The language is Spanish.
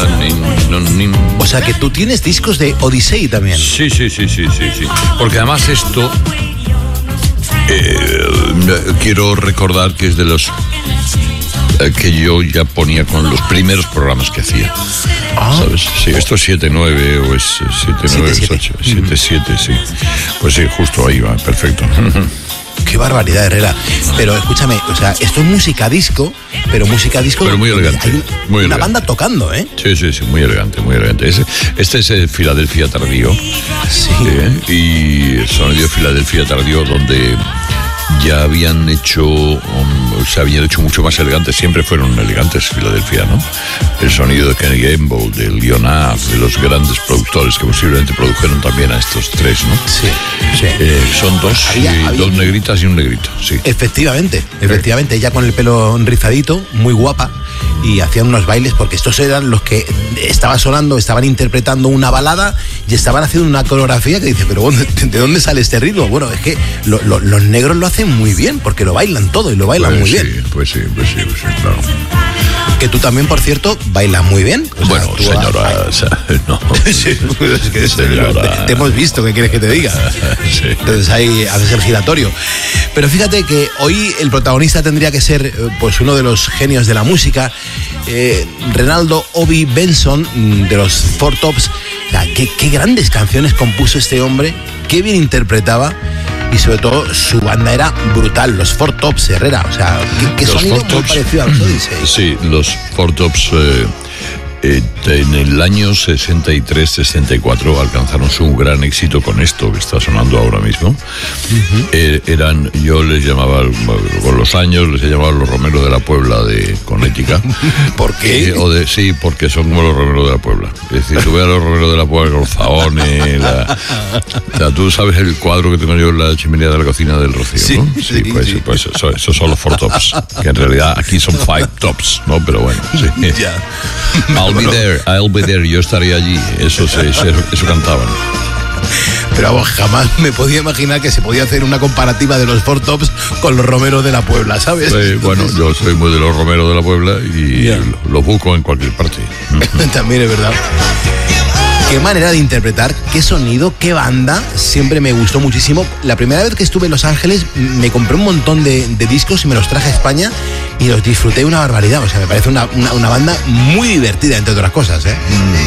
O sea que tú tienes discos de Odyssey también. Sí. Porque además esto quiero recordar que es de los que yo ya ponía con los primeros programas que hacía. ¿Sabes? Sí, esto es 7-9 o es 7-9, 7-7, sí. Pues sí, justo ahí va, perfecto. Qué barbaridad, Herrera. Pero escúchame, o sea, esto es música disco, pero muy elegante. Hay una banda tocando, ¿eh? Sí, muy elegante. Este es el Filadelfia Tardío. Sí. Y el sonido Filadelfia Tardío, donde ya habían hecho, se habían hecho mucho más elegantes, siempre fueron elegantes Filadelfia, ¿no? El sonido de Kenny Gamble, de Leonard, de los grandes productores que posiblemente produjeron también a estos tres, ¿no? Sí. Son dos negritas y un negrito, sí. Efectivamente, ella con el pelo rizadito, muy guapa, y hacían unos bailes, porque estos eran los que estaban interpretando una balada y estaban haciendo una coreografía que dice, pero bueno, ¿de dónde sale este ritmo? Bueno, es que los negros lo hacen muy bien, porque lo bailan todo y lo bailan muy bien. Pues sí, claro. Que tú también, por cierto, bailas muy bien. Bueno, señora, no. Sí, es que señora, te hemos visto, ¿qué quieres que te diga? Sí. Entonces ahí haces el giratorio. Pero fíjate que hoy el protagonista tendría que ser pues uno de los genios de la música, Renaldo Obi Benson, de los Four Tops. O sea, qué grandes canciones compuso este hombre, qué bien interpretaba. Y sobre todo su banda era brutal, los Four Tops, Herrera. O sea, qué sonido muy parecido a los Odyssey. Sí, los Four Tops en el año 63-64 alcanzaron su gran éxito con esto que está sonando ahora mismo. Yo les llamaba, con los años les he llamado los Romeros de la Puebla de Connecticut. ¿Por qué? Sí, porque son como los Romeros de la Puebla. Es decir, tú ves a los Romeros de la Puebla con los zahones, o sea, tú sabes el cuadro que tengo yo en la chimenea de la cocina del Rocío, ¿no? Sí, pues esos son los Four Tops, que en realidad aquí son Five Tops, ¿no? Pero bueno, sí. Ya. I'll be there, yo estaría allí, eso cantaban. Pero vamos, jamás me podía imaginar que se podía hacer una comparativa de los Four Tops con los Romeros de la Puebla, ¿sabes? Sí, bueno, yo soy muy de los Romeros de la Puebla y los busco en cualquier parte. También es verdad. Qué manera de interpretar, qué sonido, qué banda, siempre me gustó muchísimo. La primera vez que estuve en Los Ángeles me compré un montón de discos y me los traje a España y los disfruté una barbaridad. O sea, me parece una banda muy divertida, entre otras cosas, ¿eh?